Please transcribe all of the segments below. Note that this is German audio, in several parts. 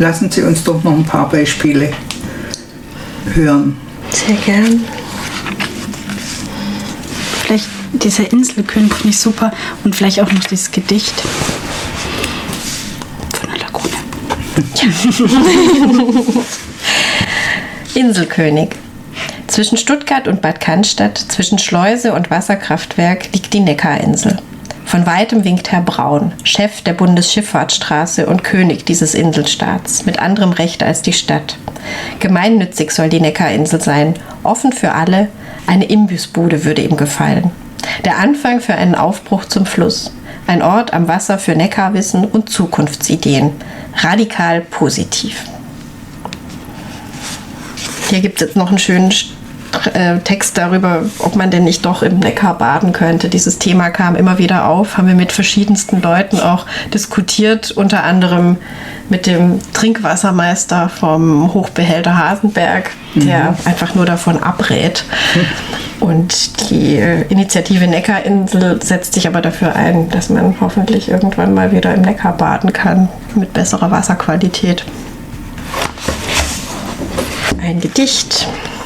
Lassen Sie uns doch noch ein paar Beispiele hören. Sehr gern. Vielleicht dieser Inselkönig finde ich super und vielleicht auch noch dieses Gedicht von der Lagune. Ja. Inselkönig. Zwischen Stuttgart und Bad Cannstatt, zwischen Schleuse und Wasserkraftwerk liegt die Neckarinsel. Von weitem winkt Herr Braun, Chef der Bundesschifffahrtsstraße und König dieses Inselstaats, mit anderem Recht als die Stadt. Gemeinnützig soll die Neckarinsel sein, offen für alle, eine Imbissbude würde ihm gefallen. Der Anfang für einen Aufbruch zum Fluss. Ein Ort am Wasser für Neckarwissen und Zukunftsideen. Radikal positiv. Hier gibt es jetzt noch einen schönen Text darüber, ob man denn nicht doch im Neckar baden könnte. Dieses Thema kam immer wieder auf, haben wir mit verschiedensten Leuten auch diskutiert, unter anderem mit dem Trinkwassermeister vom Hochbehälter Hasenberg, der einfach nur davon abrät. Und die Initiative Neckarinsel setzt sich aber dafür ein, dass man hoffentlich irgendwann mal wieder im Neckar baden kann, mit besserer Wasserqualität. Ein Gedicht.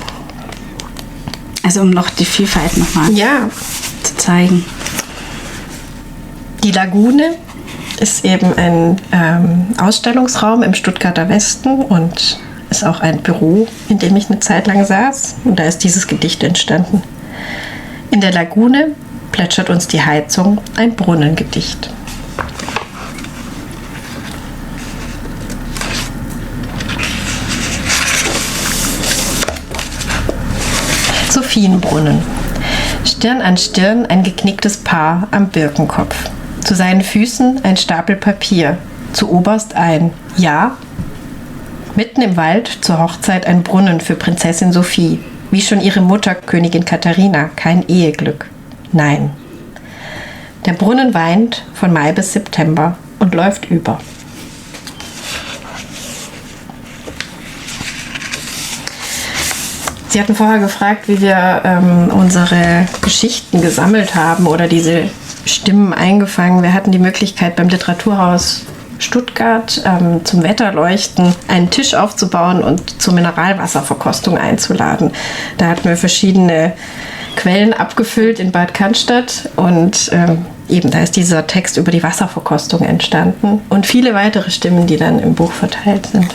Also um noch die Vielfalt nochmal zu zeigen. Die Lagune ist eben ein Ausstellungsraum im Stuttgarter Westen und ist auch ein Büro, in dem ich eine Zeit lang saß. Und da ist dieses Gedicht entstanden. In der Lagune plätschert uns die Heizung, ein Brunnengedicht. Sophienbrunnen. Stirn an Stirn ein geknicktes Paar am Birkenkopf. Zu seinen Füßen ein Stapel Papier. Zu oberst ein Ja. Mitten im Wald zur Hochzeit ein Brunnen für Prinzessin Sophie. Wie schon ihre Mutter, Königin Katharina, kein Eheglück. Nein. Der Brunnen weint von Mai bis September und läuft über. Sie hatten vorher gefragt, wie wir unsere Geschichten gesammelt haben oder diese Stimmen eingefangen. Wir hatten die Möglichkeit beim Literaturhaus Stuttgart zum Wetterleuchten einen Tisch aufzubauen und zur Mineralwasserverkostung einzuladen. Da hatten wir verschiedene Quellen abgefüllt in Bad Cannstatt und eben da ist dieser Text über die Wasserverkostung entstanden und viele weitere Stimmen, die dann im Buch verteilt sind.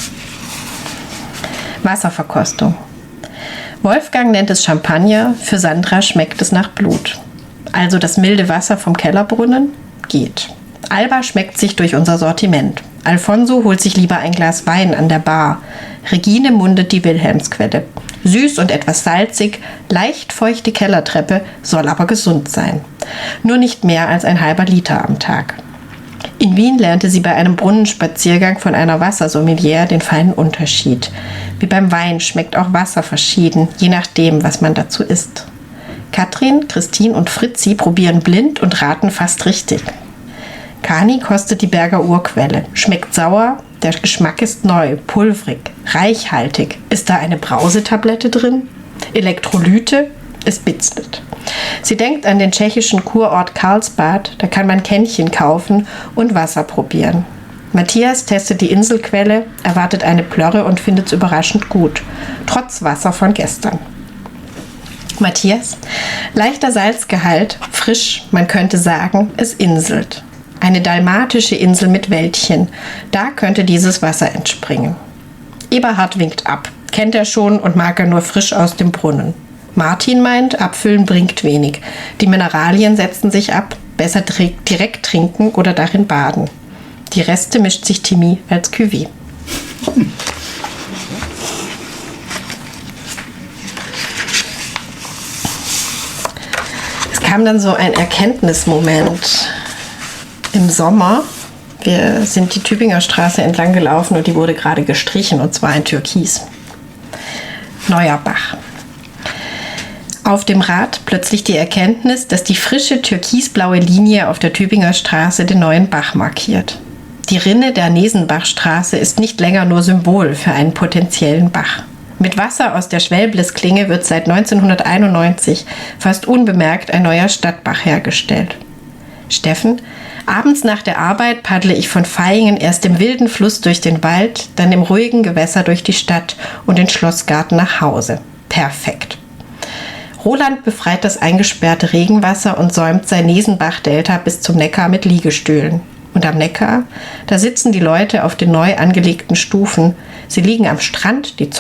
Wasserverkostung. Wolfgang nennt es Champagner, für Sandra schmeckt es nach Blut. Also das milde Wasser vom Kellerbrunnen geht. Alba schmeckt sich durch unser Sortiment. Alfonso holt sich lieber ein Glas Wein an der Bar. Regine mundet die Wilhelmsquelle. Süß und etwas salzig, leicht feuchte Kellertreppe, soll aber gesund sein. Nur nicht mehr als ein halber Liter am Tag. In Wien lernte sie bei einem Brunnenspaziergang von einer Wassersommelier den feinen Unterschied. Wie beim Wein schmeckt auch Wasser verschieden, je nachdem, was man dazu isst. Katrin, Christine und Fritzi probieren blind und raten fast richtig. Kani kostet die Berger Urquelle. Schmeckt sauer, der Geschmack ist neu, pulvrig, reichhaltig. Ist da eine Brausetablette drin? Elektrolyte? Es bitzelt. Sie denkt an den tschechischen Kurort Karlsbad, da kann man Kännchen kaufen und Wasser probieren. Matthias testet die Inselquelle, erwartet eine Plörre und findet es überraschend gut, trotz Wasser von gestern. Matthias, leichter Salzgehalt, frisch, man könnte sagen, es inselt. Eine dalmatische Insel mit Wäldchen, da könnte dieses Wasser entspringen. Eberhard winkt ab, kennt er schon und mag er nur frisch aus dem Brunnen. Martin meint, Abfüllen bringt wenig. Die Mineralien setzen sich ab, besser direkt trinken oder darin baden. Die Reste mischt sich Timmy als Cuvée. Es kam dann so ein Erkenntnismoment im Sommer. Wir sind die Tübinger Straße entlang gelaufen und die wurde gerade gestrichen, und zwar in Türkis. Neuer Bach. Auf dem Rad plötzlich die Erkenntnis, dass die frische türkisblaue Linie auf der Tübinger Straße den neuen Bach markiert. Die Rinne der Nesenbachstraße ist nicht länger nur Symbol für einen potenziellen Bach. Mit Wasser aus der Schwelblisklinge wird seit 1991 fast unbemerkt ein neuer Stadtbach hergestellt. Steffen, Abends nach der Arbeit paddle ich von Vaihingen erst im wilden Fluss durch den Wald, dann im ruhigen Gewässer durch die Stadt und den Schlossgarten nach Hause. Perfekt. Roland befreit das eingesperrte Regenwasser und säumt sein Nesenbach-Delta bis zum Neckar mit Liegestühlen. Und am Neckar, da sitzen die Leute auf den neu angelegten Stufen. Sie liegen am Strand, die